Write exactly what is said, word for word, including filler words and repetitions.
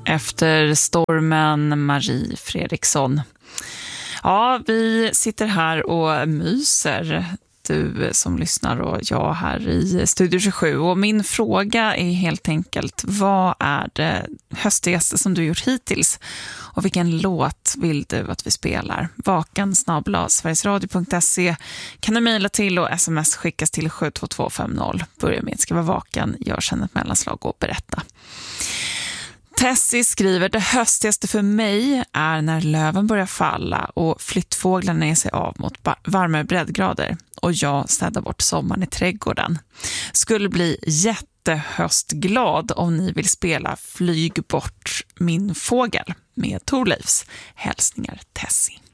Efter stormen Marie Fredriksson. Ja, vi sitter här och myser, du som lyssnar och jag här i Studio tjugosju. Och min fråga är helt enkelt, vad är det höstigaste som du gjort hittills? Och vilken låt vill du att vi spelar? Vakan snabel-a sverigesradio punkt se kan du mejla till och sms skickas till sju två två fem noll. Börja med att skriva vakan, gör sen ett mellanslag och berätta. Tessie skriver, det höstigaste för mig är när löven börjar falla och flyttfåglarna ger sig av mot varmare breddgrader och jag städar bort sommaren i trädgården. Skulle bli jättehöstglad om ni vill spela Flyg bort min fågel med Thorleifs. Hälsningar Tessie.